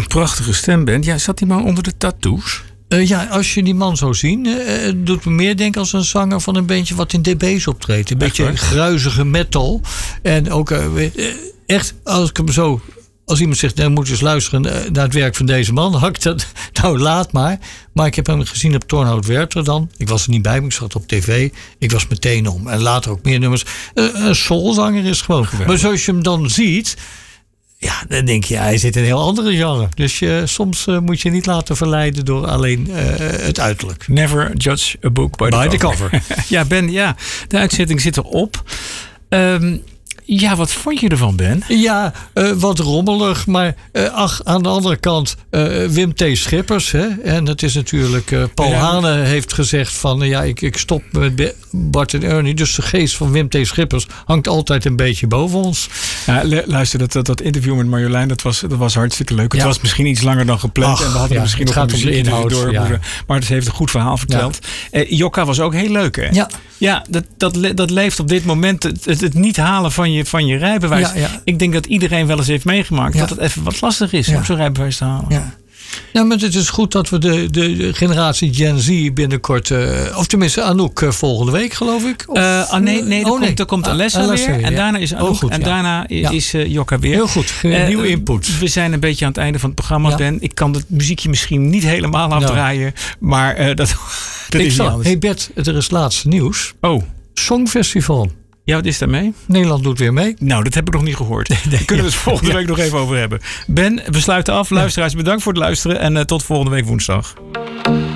prachtige stem, Ben. Ja, zat die man onder de tattoos? Als je die man zo ziet, doet me meer denken als een zanger van een bandje wat in DB's optreedt. Een beetje gruizige metal. En ook echt, als iemand zegt, moet je eens luisteren naar het werk van deze man. Had ik dat, nou laat maar. Maar ik heb hem gezien op Tornhout Werchter dan. Ik was er niet bij, maar ik zat op tv. Ik was meteen om. En later ook meer nummers. Een soulzanger is gewoon. Maar zoals je hem dan ziet, ja, dan denk je, hij zit in een heel andere genre. Dus soms moet je niet laten verleiden door alleen het uiterlijk. Never judge a book by the cover. Ja, Ben, de uitzending zit erop. Wat vond je ervan, Ben? Ja, wat rommelig. Maar aan de andere kant Wim T. Schippers. Hè? En het is natuurlijk Paul Hane heeft gezegd van ik stop met Bart en Ernie. Dus de geest van Wim T. Schippers hangt altijd een beetje boven ons. Ja, luister, dat interview met Marjolein, dat was hartstikke leuk. Het was misschien iets langer dan gepland. En we hadden misschien nog een muziek door. Maar ze heeft een goed verhaal verteld. Jokka was ook heel leuk, hè? Ja, dat leeft op dit moment. Het niet halen van je rijbewijs. Ja. Ik denk dat iedereen wel eens heeft meegemaakt dat het even wat lastig is om zo'n rijbewijs te halen. Ja. Ja, maar het is goed dat we de generatie Gen Z binnenkort, of tenminste Anouk volgende week, geloof ik. Er komt Alessa weer. En daarna is Anouk. En daarna is Jokka weer. Heel goed, nieuwe input. We zijn een beetje aan het einde van het programma, Ben. Ik kan het muziekje misschien niet helemaal afdraaien. Maar dat is niet anders. Hey Bert, er is laatste nieuws. Oh. Songfestival. Ja, wat is daarmee? Nederland doet weer mee. Nou, dat heb ik nog niet gehoord. Daar kunnen we het volgende week nog even over hebben. Ben, we sluiten af. Luisteraars, bedankt voor het luisteren. En tot volgende week woensdag.